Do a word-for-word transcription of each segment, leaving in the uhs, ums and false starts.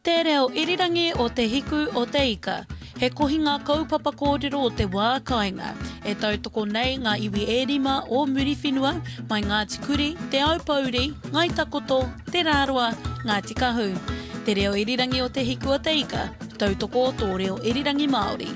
Te reo irirangi o te hiku o te ika. He kohinga kaupapa kōrero o te wā kāinga. E tautoko nei ngā iwi e rima o Muriwhenua, mai ngā tikuri, te aupauri, ngai takoto, te rāroa, ngā tikahu. Te reo irirangi o te hiku o te ika. Tautoko tō reo irirangi Māori.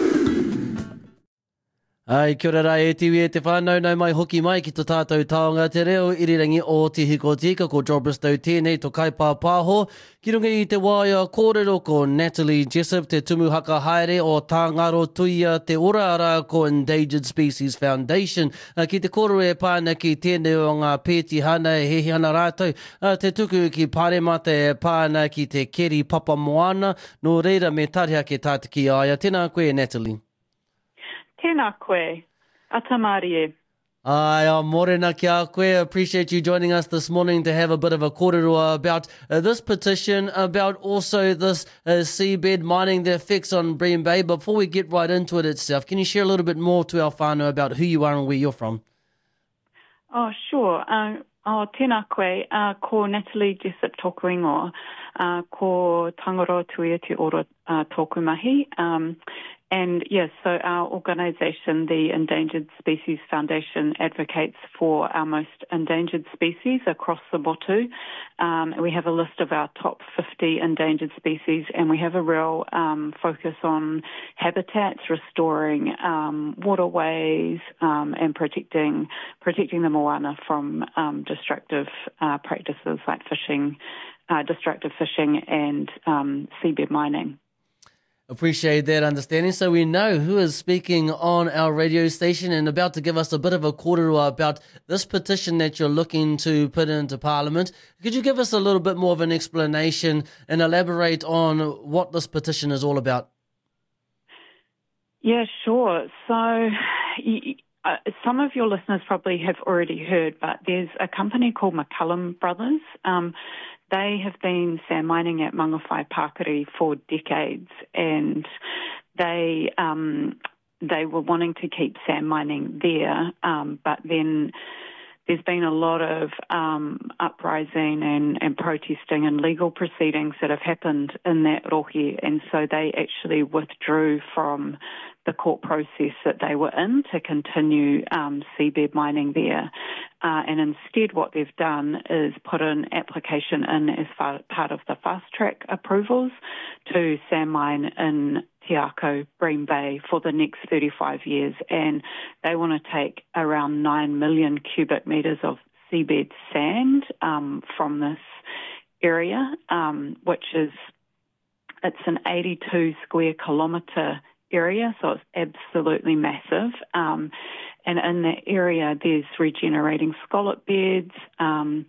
Ai, kia ora rā e tiwi e te whānau nau mai hoki mai ki tō tātou taonga te reo irirangi o te hiko o te ika ko John Bristow tēnei tō kaipā pāho. Ki runga i te wāia kōrero ko Natalie Jessup, te tumu haka haere o Tāngaro Tuia te ora ara ko Endangered Species Foundation. Uh, ki te koro e pāna ki tēnei o ngā pēti hana e hehi ana rātou. Uh, te tuku ki pāremata e pāna ki te keri Papa Moana. No reira me tariha ke tātiki aia. Tēnā koe, Natalie. Tēnā koe, atamari e. Ai, uh, morena ki a koe. Appreciate you joining us this morning to have a bit of a kōrero about uh, this petition, about also this uh, seabed mining, the effects on Bream Bay. Before we get right into it itself, can you share a little bit more to our whānau about who you are and where you're from? Oh, sure. Uh, oh, tēnā koe, uh, ko Natalie Jessup tōku ingoa, uh, ko Tāngaro Tuia te ora uh, tōku mahi. Um, And yes, so our organisation, the Endangered Species Foundation, advocates for our most endangered species across the motu. Um, we have a list of our top fifty endangered species, and we have a real um, focus on habitats, restoring um, waterways, um, and protecting protecting the moana from um, destructive uh, practices like fishing, uh, destructive fishing, and um, seabed mining. Appreciate that understanding. So we know who is speaking on our radio station and about to give us a bit of a kōrero about this petition that you're looking to put into Parliament. Could you give us a little bit more of an explanation and elaborate on what this petition is all about? Yeah, sure. So uh, some of your listeners probably have already heard, but there's a company called McCullum Brothers. Um, They have been sand mining at Mangawhai Pakari for decades, and they um, they were wanting to keep sand mining there, um, but then there's been a lot of um, uprising and, and protesting and legal proceedings that have happened in that rohe, and so they actually withdrew from the court process that they were in to continue um, seabed mining there. Uh, and instead what they've done is put an application in as far, part of the fast-track approvals to sand mine in Te Ako, Bream Bay, for the next thirty-five years. And they want to take around nine million cubic metres of seabed sand um, from this area, um, which is, it's an eighty-two square kilometre area, so it's absolutely massive. Um, and in that area, there's regenerating scallop beds, um,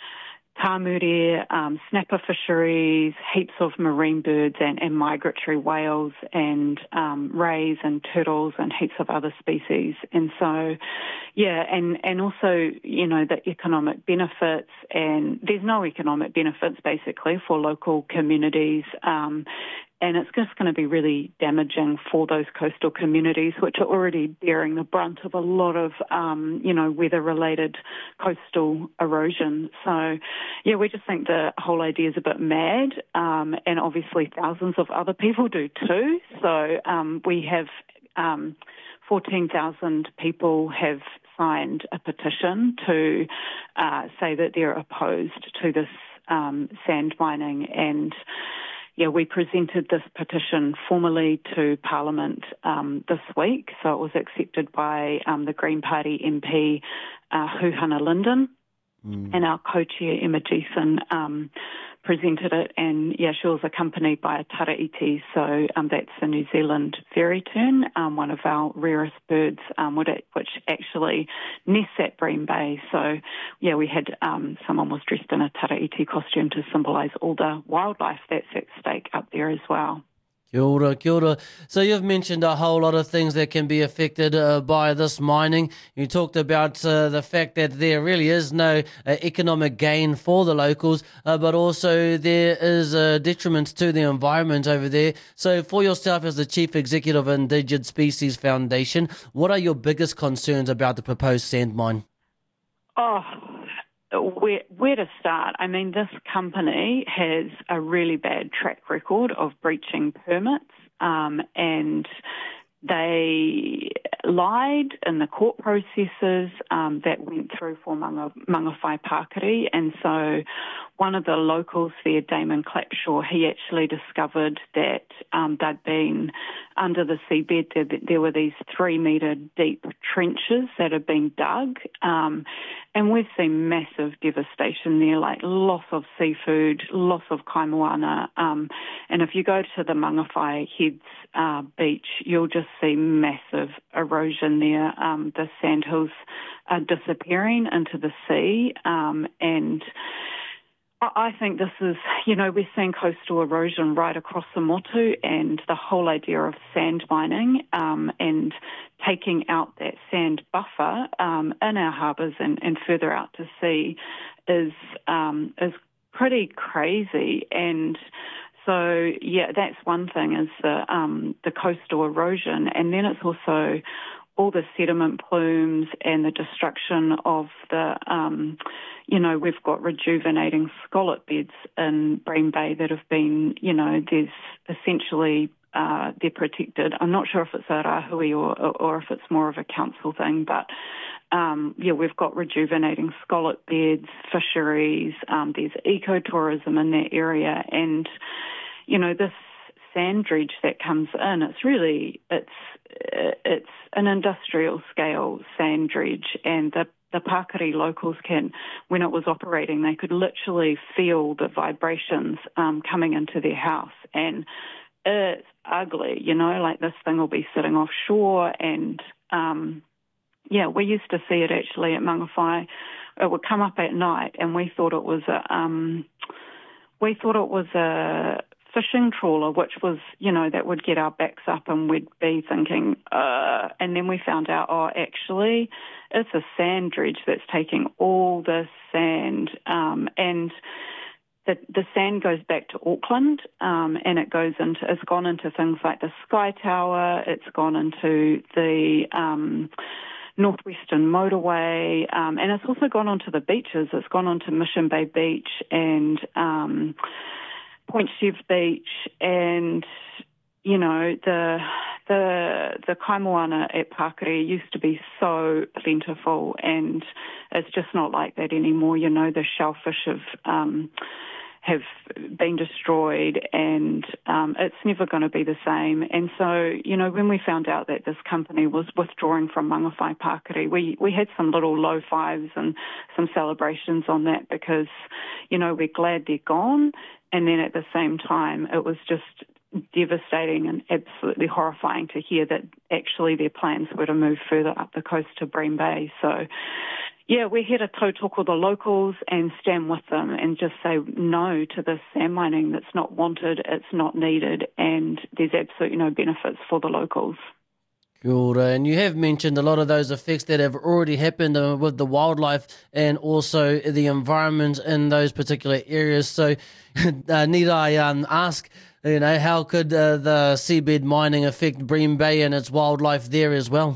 tāmure, um, snapper fisheries, heaps of marine birds and, and migratory whales and um, rays and turtles and heaps of other species. And so, yeah, and, and also, you know, the economic benefits, and there's no economic benefits basically for local communities. Um, And it's just going to be really damaging for those coastal communities, which are already bearing the brunt of a lot of, um, you know, weather-related coastal erosion. So, yeah, we just think the whole idea is a bit mad, um, and obviously thousands of other people do too. So um, we have um, fourteen thousand people have signed a petition to uh, say that they're opposed to this um, sand mining. And yeah, we presented this petition formally to Parliament um, this week, so it was accepted by um, the Green Party M P, uh, Huhana Linden, mm. and our co-chair, Emma Geeson, um, presented it, and yeah, she was accompanied by a taraiti, so um, that's a New Zealand fairy tern, um, one of our rarest birds, um, which actually nests at Bream Bay. So yeah, we had um, someone was dressed in a taraiti costume to symbolise all the wildlife that's at stake up there as well. Kia ora, kia ora. So you've mentioned a whole lot of things that can be affected uh, by this mining. You talked about uh, the fact that there really is no uh, economic gain for the locals, uh, but also there is a detriment to the environment over there. So for yourself as the Chief Executive of Endangered Species Foundation, what are your biggest concerns about the proposed sand mine? Oh, where, where to start? I mean, this company has a really bad track record of breaching permits, um, and they lied in the court processes um, that went through for Manga, Mangawhai Pakari, and so one of the locals there, Damon Clapshaw, he actually discovered that um, they'd been under the seabed. There, there were these three-metre deep trenches that had been dug, um, and we've seen massive devastation there, like loss of seafood, loss of kaimoana, um, and if you go to the Mangawhai Heads uh, beach, you'll just see massive erosion there. Um, the sandhills are disappearing into the sea, um, and I think this is, you know, we're seeing coastal erosion right across the Motu, and the whole idea of sand mining um, and taking out that sand buffer um, in our harbours and, and further out to sea is um, is pretty crazy. And so, yeah, that's one thing, is the um, the coastal erosion, and then it's also all the sediment plumes and the destruction of the, um, you know, we've got rejuvenating scallop beds in Bream Bay that have been, you know, there's essentially, uh, they're protected. I'm not sure if it's a rahui or, or if it's more of a council thing, but, um, yeah, we've got rejuvenating scallop beds, fisheries, um, there's ecotourism in that area, and, you know, this sand dredge that comes in, it's really, it's, it's an industrial scale sand dredge, and the the Pakari locals can, when it was operating, they could literally feel the vibrations um, coming into their house, and it's ugly, you know, like this thing will be sitting offshore, and um, yeah, we used to see it actually at Mangawhai. It would come up at night, and we thought it was a, um, we thought it was a fishing trawler, which was, you know, that would get our backs up, and we'd be thinking, uh, and then we found out, oh, actually, it's a sand dredge that's taking all this sand, um, and the, the sand goes back to Auckland, um, and it goes into, it's gone into things like the Sky Tower, it's gone into the um, Northwestern Motorway, um, and it's also gone onto the beaches. It's gone onto Mission Bay Beach and um, Point Chev Beach, and you know the the the kaimoana at Pakari used to be so plentiful, and it's just not like that anymore. You know, the shellfish have um, have been destroyed, and um, it's never going to be the same. And so, you know, when we found out that this company was withdrawing from Mangawhai Pakari, we we had some little low fives and some celebrations on that, because, you know, we're glad they're gone. And then at the same time, it was just devastating and absolutely horrifying to hear that actually their plans were to move further up the coast to Bream Bay. So, yeah, we're here to tautoko the locals and stand with them and just say no to this sand mining that's not wanted, it's not needed, and there's absolutely no benefits for the locals. Kia ora. And you have mentioned a lot of those effects that have already happened uh, with the wildlife and also the environment in those particular areas. So uh, need I um, ask, you know, how could uh, the seabed mining affect Bream Bay and its wildlife there as well?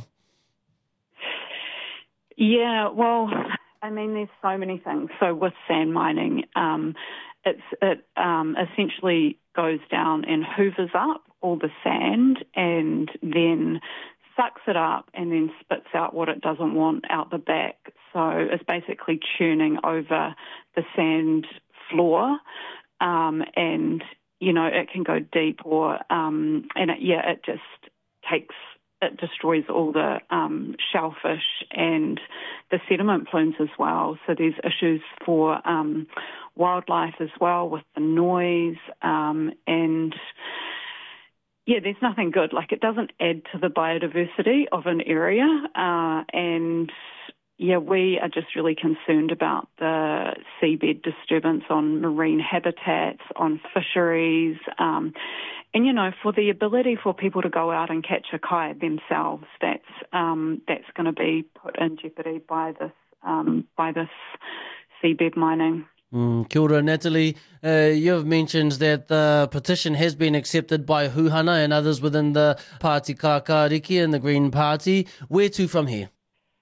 Yeah, well, I mean, there's so many things. So with sand mining, um, it's, it um, essentially goes down and hoovers up all the sand and then sucks it up and then spits out what it doesn't want out the back. So it's basically churning over the sand floor, um, and, you know, it can go deep or, um, and it, yeah, it just takes, it destroys all the um, shellfish and the sediment plumes as well. So there's issues for um, wildlife as well with the noise, um, and yeah, there's nothing good. Like, it doesn't add to the biodiversity of an area, uh, and yeah, we are just really concerned about the seabed disturbance on marine habitats, on fisheries, um, and, you know, for the ability for people to go out and catch a kai themselves, that's um, that's going to be put in jeopardy by this um, by this seabed mining. Mm, kia ora, Natalie. Uh, you've mentioned that the petition has been accepted by Huhana and others within the Party Kākāriki and the Green Party. Where to from here?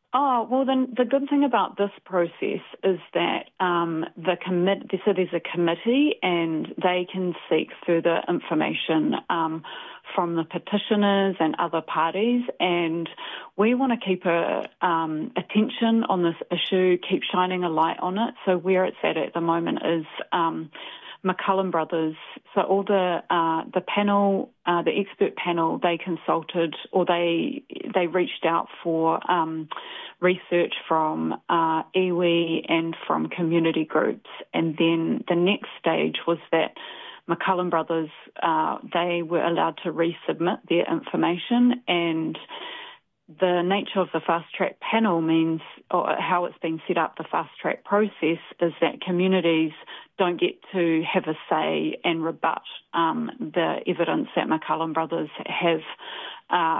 Oh, well, then the good thing about this process is that um, the commit, so there's a committee and they can seek further information um, from the petitioners and other parties, and we want to keep a, um, attention on this issue, keep shining a light on it. So where it's at at the moment is um, McCullum Brothers. So all the uh, the panel, uh, the expert panel, they consulted or they they reached out for um, research from uh, iwi and from community groups, and then the next stage was that McCullum Brothers, uh, they were allowed to resubmit their information, and the nature of the fast-track panel means, or how it's been set up, the fast-track process, is that communities don't get to have a say and rebut um, the evidence that McCullum Brothers have uh,